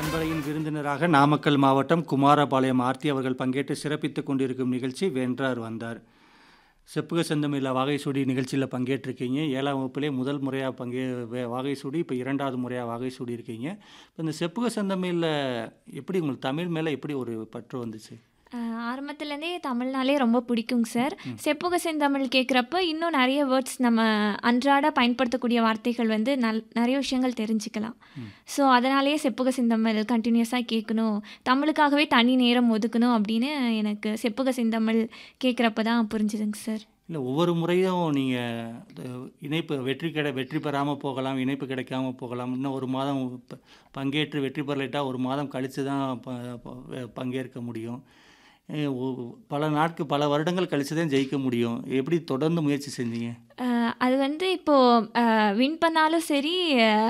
பண்பலையின் விருந்தினராக நாமக்கல் மாவட்டம் குமாரபாளையம் ஆர்த்தி அவர்கள் பங்கேற்று சிறப்பித்துக் கொண்டிருக்கும் நிகழ்ச்சி வென்றார் வந்தார். செப்புக செந்தமிழில் வாகைசூடி நிகழ்ச்சியில் பங்கேற்றிருக்கீங்க. 7ஆம் வகுப்பிலே முதல் முறையாக வாகைசூடி, இப்போ 2வது முறையாக வாகைசூடி இருக்கீங்க. இப்போ இந்த செப்புக செந்தமிழில் எப்படி உங்களுக்கு தமிழ் மேலே எப்படி ஒரு பற்று வந்துச்சு? ஆரம்பத்துலேருந்தே தமிழ்னாலே ரொம்ப பிடிக்குங்க சார். ம். செப்புக செந்தமிழ் கேட்குறப்ப இன்னும் நிறைய வேர்ட்ஸ் நம்ம அன்றாட பயன்படுத்தக்கூடிய வார்த்தைகள் வந்து நிறைய விஷயங்கள் தெரிஞ்சுக்கலாம். ம். ஸோ அதனாலேயே செப்புக செந்தமிழ் கண்டினியூஸாக கேட்கணும், தமிழுக்காகவே தனி நேரம் ஒதுக்கணும் அப்படின்னு எனக்கு செப்புக செந்தமிழ் கேட்குறப்ப தான் புரிஞ்சுதுங்க சார். இல்லை, ஒவ்வொரு முறையும் நீங்கள் இணைப்பு வெற்றி பெறாமல் போகலாம், இணைப்பு கிடைக்காம போகலாம். இன்னும் ஒரு மாதம் பங்கேற்று வெற்றி பெறலைட்டா ஒரு மாதம் கழித்து தான் பங்கேற்க முடியும். பல வருடங்கள் கழித்து தான் ஜெயிக்க முடியும். எப்படி தொடர்ந்து முயற்சி செஞ்சீங்க? அது வந்து இப்போது வின் பண்ணாலும் சரி